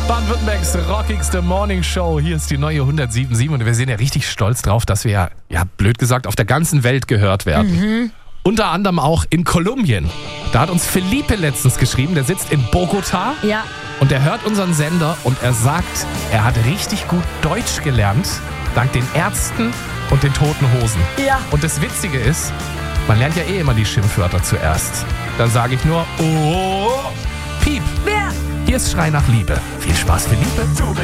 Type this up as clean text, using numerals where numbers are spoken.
Baden-Württembergs rockigste Morningshow. Hier ist die neue 107.7 und wir sind ja richtig stolz drauf, dass wir, ja blöd gesagt, auf der ganzen Welt gehört werden. Unter anderem auch in Kolumbien. Da hat uns Felipe letztens geschrieben, der sitzt in Bogotá. Ja. Und er hört unseren Sender und er sagt, er hat richtig gut Deutsch gelernt, dank den Ärzten und den Toten Hosen. Ja. Und das Witzige ist, man lernt ja eh immer die Schimpfwörter zuerst. Dann sage ich nur, oh, Piep. Wer? Hier ist Schrei nach Liebe. Viel Spaß, Felipe.